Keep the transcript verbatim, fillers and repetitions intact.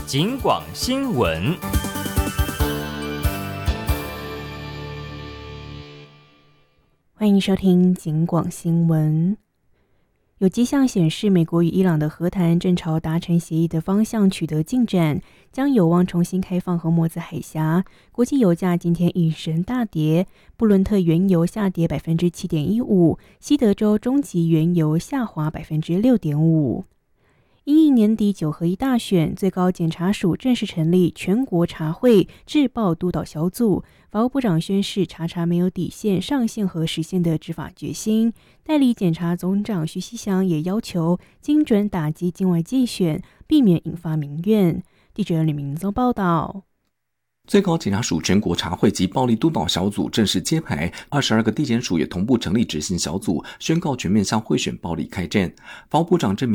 警广新闻。 欢迎收听警广新闻。有迹象显示，美国与伊朗的和谈正朝达成协议的方向取得进展，将有望重新开放荷默兹海峡。国际油价今天应声大跌，布伦特原油下跌 百分之七点一五， 西德州中级原油下滑 百分之六点五。因应年底九合一大选，最高检察署正式成立全国查会治暴督导小组。法务部长宣示，查查没有底线、上限和实现的执法决心。代理检察总长徐熙祥也要求精准打击境外竞选，避免引发民怨。记者李明宗报道。 最高检察署全国查会及暴力督导小组正式揭牌，二十二个地检署也同步成立执行小组，宣告全面向贿选暴力开战。法务部长郑